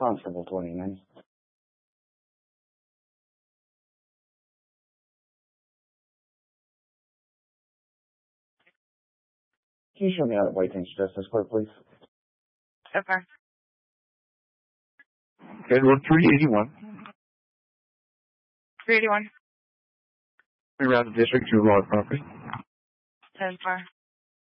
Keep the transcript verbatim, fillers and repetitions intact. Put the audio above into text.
Constable twenty-nine. Can you show me how to White Tank Justice Court, please? Okay. Federal three eighty-one. three eighty-one. Around the district to a log property. ten four.